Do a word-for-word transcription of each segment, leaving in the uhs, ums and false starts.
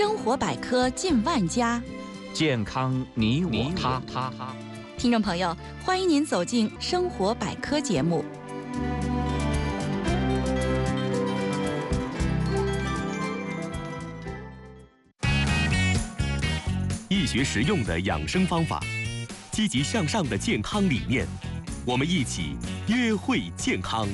生活百科近万家， 健康你我他。 听众朋友，欢迎您走进生活百科节目。 易学实用的养生方法，积极向上的健康理念，我们一起约会健康。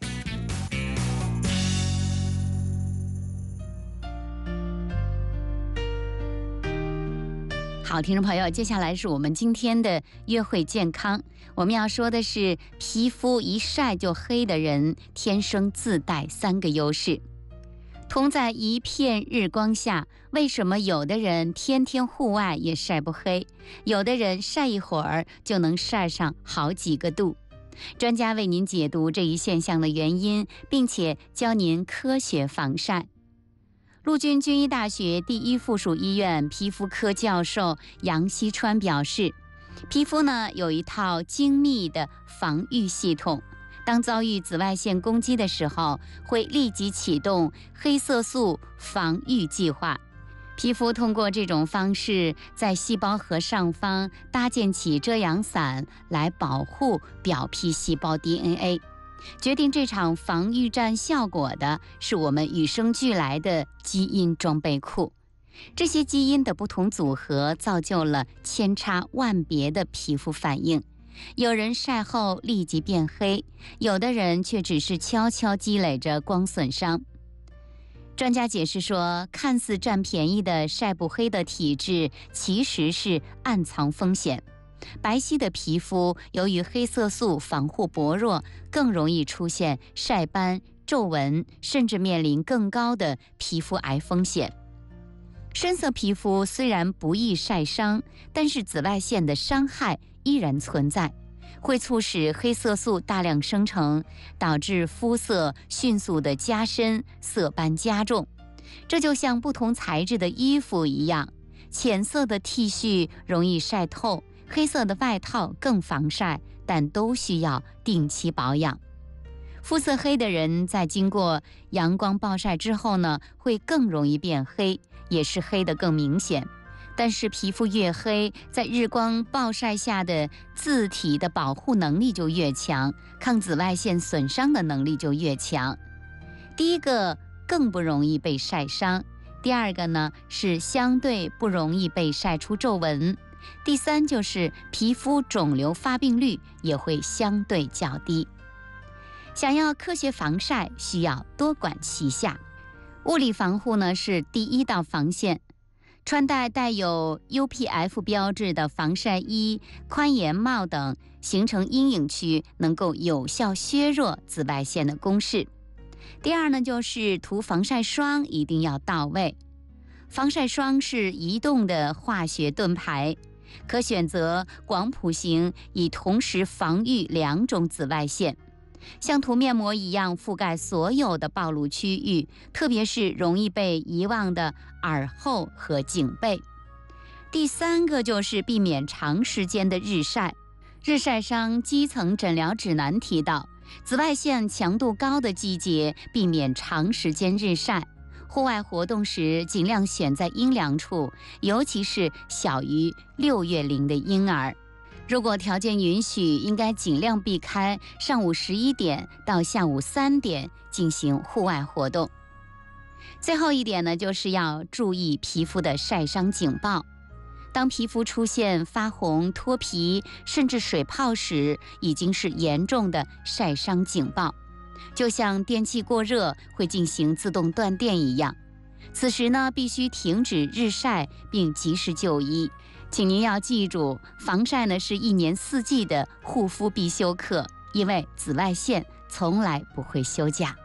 好，听众朋友，接下来是我们今天的约会健康。我们要说的是，皮肤一晒就黑的人，天生自带三个优势。同在一片日光下，为什么有的人天天户外也晒不黑，有的人晒一会儿就能晒上好几个度？专家为您解读这一现象的原因，并且教您科学防晒。陆军军医大学第一附属医院皮肤科教授杨锡川表示，皮肤呢有一套精密的防御系统，当遭遇紫外线攻击的时候，会立即启动黑色素防御计划。皮肤通过这种方式，在细胞核上方搭建起遮阳伞，来保护表皮细胞 D N A。决定这场防御战效果的是我们与生俱来的基因装备库。这些基因的不同组合造就了千差万别的皮肤反应。有人晒后立即变黑，有的人却只是悄悄积累着光损伤。专家解释说，看似占便宜的晒不黑的体质，其实是暗藏风险。白皙的皮肤由于黑色素防护薄弱，更容易出现晒斑、皱纹，甚至面临更高的皮肤癌风险。深色皮肤虽然不易晒伤，但是紫外线的伤害依然存在，会促使黑色素大量生成，导致肤色迅速的加深，色斑加重。这就像不同材质的衣服一样，浅色的 T 恤容易晒透，黑色的外套更防晒，但都需要定期保养。肤色黑的人在经过阳光暴晒之后呢，会更容易变黑，也是黑得更明显。但是皮肤越黑，在日光暴晒下的自体的保护能力就越强，抗紫外线损伤的能力就越强。第一个更不容易被晒伤，第二个呢是相对不容易被晒出皱纹，第三就是皮肤肿瘤发病率也会相对较低。想要科学防晒，需要多管齐下。物理防护呢是第一道防线，穿戴带有 U P F 标志的防晒衣、宽檐帽等，形成阴影区，能够有效削弱紫外线的攻势。第二呢，就是涂防晒霜一定要到位。防晒霜是移动的化学盾牌，可选择广谱型，以同时防御两种紫外线，像涂面膜一样覆盖所有的暴露区域，特别是容易被遗忘的耳后和颈背。第三个就是避免长时间的日晒。日晒伤基层诊疗指南提到，紫外线强度高的季节，避免长时间日晒。户外活动时，尽量选在阴凉处，尤其是小于六月龄的婴儿。如果条件允许，应该尽量避开上午十一点到下午三点进行户外活动。最后一点呢，就是要注意皮肤的晒伤警报。当皮肤出现发红、脱皮甚至水泡时，已经是严重的晒伤警报，就像电器过热会进行自动断电一样。此时呢，必须停止日晒并及时就医。请您要记住，防晒呢是一年四季的护肤必修课，因为紫外线从来不会休假。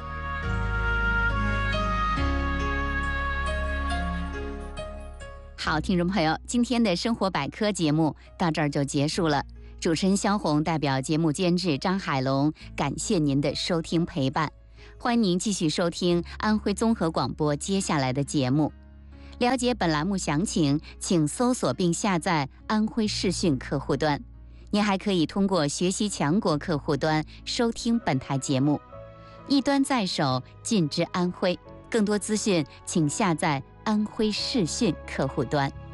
好，听众朋友，今天的生活百科节目到这儿就结束了。主持人萧红代表节目监制张海龙，感谢您的收听陪伴。欢迎您继续收听安徽综合广播接下来的节目。了解本栏目详情，请搜索并下载安徽视讯客户端。您还可以通过学习强国客户端收听本台节目。一端在手，尽知安徽。更多资讯请下载安徽视讯客户端。